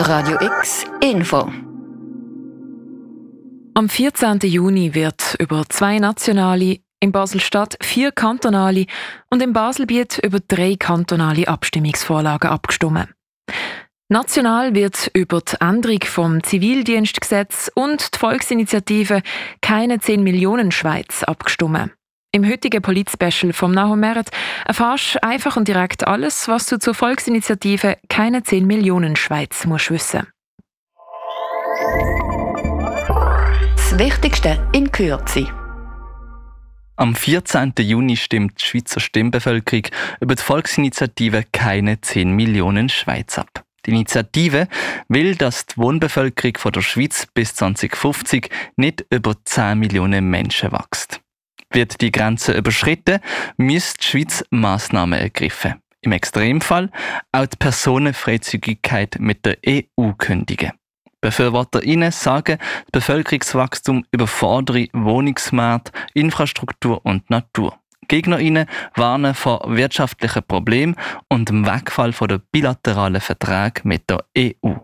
Radio X Info. Am 14. Juni wird über 2 nationale, in Basel-Stadt 4 kantonale und im Baselbiet über 3 kantonale Abstimmungsvorlagen abgestimmt. National wird über die Änderung vom Zivildienstgesetz und die Volksinitiative «Keine 10 Millionen Schweiz» abgestimmt. Im heutigen Polit-Special vom Nahum Meret erfährst du einfach und direkt alles, was du zur Volksinitiative «Keine 10 Millionen Schweiz» musst wissen. Das Wichtigste in Kürze. Am 14. Juni stimmt die Schweizer Stimmbevölkerung über die Volksinitiative «Keine 10 Millionen Schweiz» ab. Die Initiative will, dass die Wohnbevölkerung von der Schweiz bis 2050 nicht über 10 Millionen Menschen wächst. Wird die Grenze überschritten, müsste die Schweiz Massnahmen ergreifen. Im Extremfall auch die Personenfreizügigkeit mit der EU kündigen. BefürworterInnen sagen, das Bevölkerungswachstum überfordere Wohnungsmarkt, Infrastruktur und Natur. GegnerInnen warnen vor wirtschaftlichen Problemen und dem Wegfall der bilateralen Verträge mit der EU.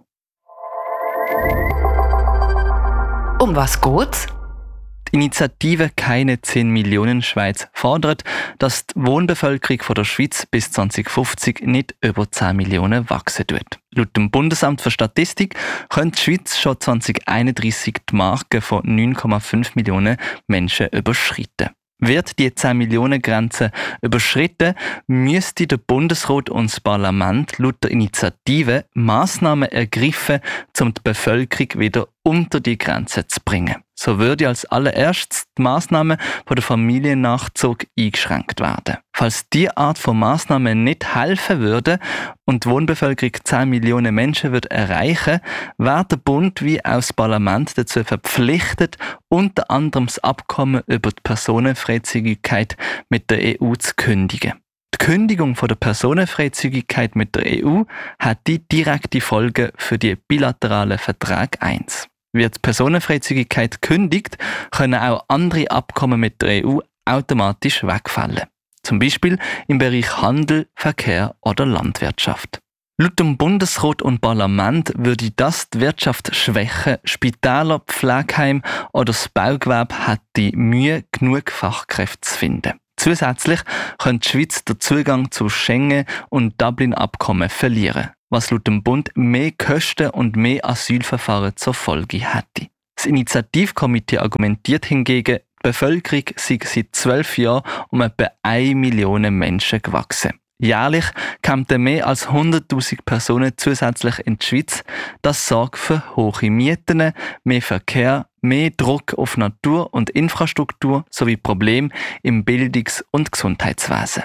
Um was geht's? Die Initiative «Keine 10 Millionen Schweiz» fordert, dass die Wohnbevölkerung von der Schweiz bis 2050 nicht über 10 Millionen wachsen wird. Laut dem Bundesamt für Statistik könnte die Schweiz schon 2031 die Marke von 9,5 Millionen Menschen überschreiten. Wird die 10 Millionen Grenze überschritten, müsste der Bundesrat und das Parlament laut der Initiative Massnahmen ergreifen, um die Bevölkerung wieder unter die Grenze zu bringen. So würde als allererstes die Massnahmen von der Familiennachzug eingeschränkt werden. Falls diese Art von Massnahmen nicht helfen würde und die Wohnbevölkerung 10 Millionen Menschen würde erreichen, wäre der Bund wie auch das Parlament dazu verpflichtet, unter anderem das Abkommen über die Personenfreizügigkeit mit der EU zu kündigen. Die Kündigung von der Personenfreizügigkeit mit der EU hat die direkte Folge für die bilateralen Verträge 1. Wird die Personenfreizügigkeit gekündigt, können auch andere Abkommen mit der EU automatisch wegfallen. Zum Beispiel im Bereich Handel, Verkehr oder Landwirtschaft. Laut dem Bundesrat und Parlament würde das die Wirtschaft schwächen. Spitäler, Pflegeheime oder das Baugewerbe hätte Mühe, genug Fachkräfte zu finden. Zusätzlich könnte die Schweiz den Zugang zu Schengen- und Dublin-Abkommen verlieren, was laut dem Bund mehr Kosten und mehr Asylverfahren zur Folge hätte. Das Initiativkomitee argumentiert hingegen, die Bevölkerung sei seit 12 Jahren um etwa 1 Million Menschen gewachsen. Jährlich kämen mehr als 100'000 Personen zusätzlich in die Schweiz. Das sorgt für hohe Mieten, mehr Verkehr, mehr Druck auf Natur und Infrastruktur sowie Probleme im Bildungs- und Gesundheitswesen.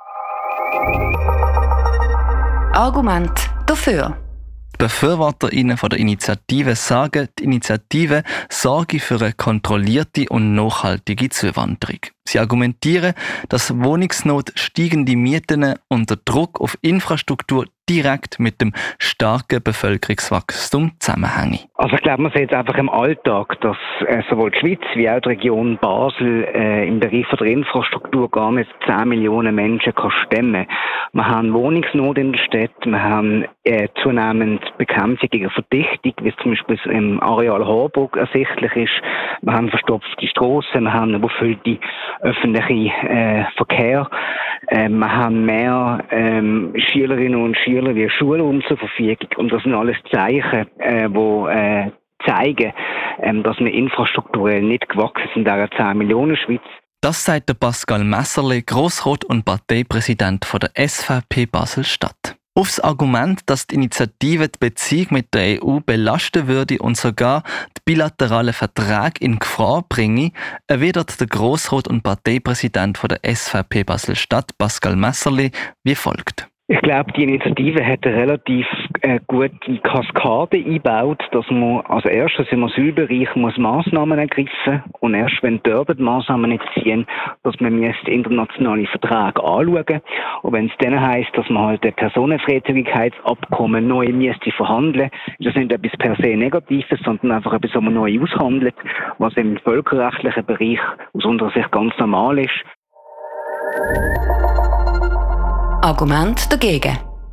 Argument dafür. Die BefürworterInnen von der Initiative sagen, die Initiative sorge für eine kontrollierte und nachhaltige Zuwanderung. Sie argumentieren, dass Wohnungsnot, steigende Mieten und der Druck auf Infrastruktur direkt mit dem starken Bevölkerungswachstum zusammenhängen. Also ich glaube, man sieht einfach im Alltag, dass sowohl die Schweiz wie auch die Region Basel im Bereich der Infrastruktur gar nicht 10 Millionen Menschen kann stemmen. Wir haben Wohnungsnot in der Stadt, wir haben zunehmend Bekämpfung gegen Verdichtung, wie es zum Beispiel im Areal Harburg ersichtlich ist. Wir haben verstopfte Strassen, wir haben überfüllte öffentliche Verkehr. Wir haben mehr Schülerinnen und Schüler wie Schulraum zur Verfügung. Und das sind alles Zeichen, die zeigen, dass wir infrastrukturell nicht gewachsen sind in der 10 Millionen Schweiz. Das sagt der Pascal Messerli, Grossrat und Parteipräsident von der SVP Basel-Stadt. Aufs Argument, dass die Initiative die Beziehung mit der EU belasten würde und sogar die bilateralen Verträge in Gefahr bringe, erwidert der Grossrat und Parteipräsident von der SVP Basel-Stadt, Pascal Messerli, wie folgt. Ich glaube, die Initiative hat eine relativ gute Kaskade eingebaut, dass man als erstes im Asylbereich muss Massnahmen ergreifen und erst wenn dort Massnahmen nicht ziehen, dass man internationale Verträge anschauen und wenn es dann heisst, dass man halt ein Personenfreizügigkeitsabkommen neu müsste verhandeln, ist das nicht etwas per se Negatives, sondern einfach etwas, was man neu aushandelt, was im völkerrechtlichen Bereich aus unserer Sicht ganz normal ist. Argument dagegen.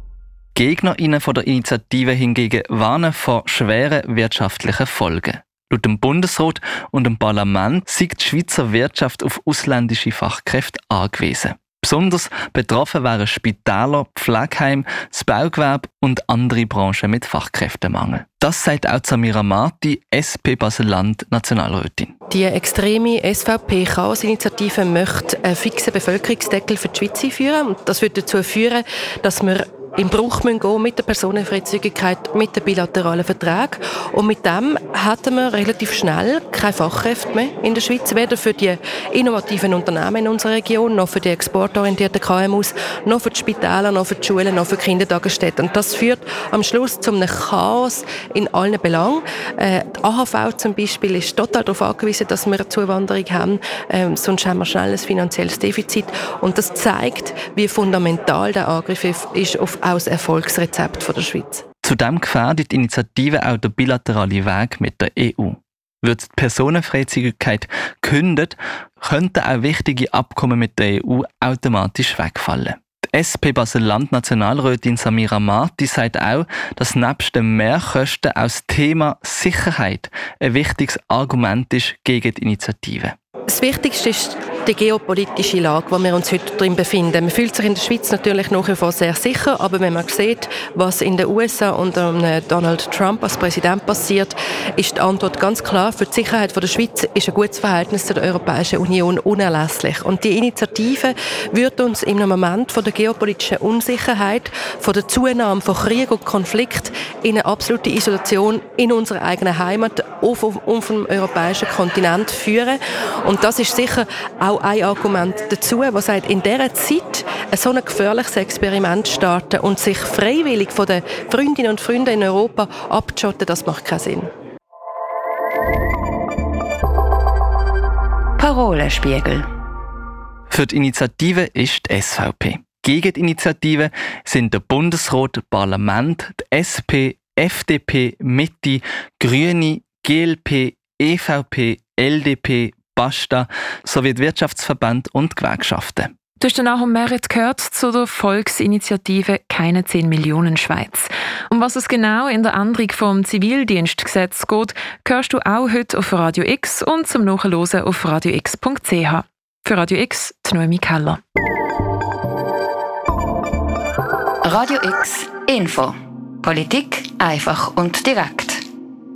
GegnerInnen von der Initiative hingegen warnen vor schweren wirtschaftlichen Folgen. Laut dem Bundesrat und dem Parlament sei die Schweizer Wirtschaft auf ausländische Fachkräfte angewiesen. Besonders betroffen wären Spitäler, Pflegeheime, das Baugewerbe und andere Branchen mit Fachkräftemangel. Das sagt auch Samira Marti, SP Basel-Land Nationalrätin. Die extreme SVP-Chaos-Initiative möchte einen fixen Bevölkerungsdeckel für die Schweiz einführen. Und das wird dazu führen, dass wir in Bruch gehen müssen mit der Personenfreizügigkeit, mit den bilateralen Verträgen. Und mit dem hätten wir relativ schnell keine Fachkräfte mehr in der Schweiz, weder für die innovativen Unternehmen in unserer Region, noch für die exportorientierten KMUs, noch für die Spitäler, noch für die Schulen, noch für die Kindertagesstätten. Und das führt am Schluss zu einem Chaos in allen Belangen. Die AHV zum Beispiel ist total darauf angewiesen, dass wir eine Zuwanderung haben, sonst haben wir schnell ein finanzielles Defizit. Und das zeigt, wie fundamental der Angriff ist auf auch das Erfolgsrezept der Schweiz. Zudem gefährdet die Initiative auch den bilateralen Weg mit der EU. Wird die Personenfreizügigkeit gekündigt, könnten auch wichtige Abkommen mit der EU automatisch wegfallen. Die SP Basel-Land Nationalrätin Samira Marti sagt auch, dass nebst den Mehrkosten auch das Thema Sicherheit ein wichtiges Argument ist gegen die Initiative. Das Wichtigste ist die geopolitische Lage, in der wir uns heute drin befinden. Man fühlt sich in der Schweiz natürlich nach wie vor sehr sicher, aber wenn man sieht, was in den USA unter Donald Trump als Präsident passiert, ist die Antwort ganz klar: Für die Sicherheit der Schweiz ist ein gutes Verhältnis zu der Europäischen Union unerlässlich. Und die Initiative wird uns im Moment von der geopolitischen Unsicherheit, von der Zunahme von Krieg und Konflikt in eine absolute Isolation in unserer eigenen Heimat auf dem europäischen Kontinent führen. Und das ist sicher auch ein Argument dazu, das sagt, in dieser Zeit so ein gefährliches Experiment starten und sich freiwillig von den Freundinnen und Freunden in Europa abzuschotten, das macht keinen Sinn. Parolenspiegel. Für die Initiative ist die SVP. Gegen die Initiative sind der Bundesrat, das Parlament, die SP, FDP, Mitte, Grüne, GLP, EVP, LDP, Basta sowie die Wirtschaftsverbände und Gewerkschaften. Du hast danach Merit gehört zu der Volksinitiative «Keine 10 Millionen Schweiz». Um was es genau in der Änderung vom Zivildienstgesetz geht, hörst du auch heute auf Radio X und zum Nachhören auf radiox.ch. Für Radio X, die Noemi Keller. Radio X Info. Politik einfach und direkt.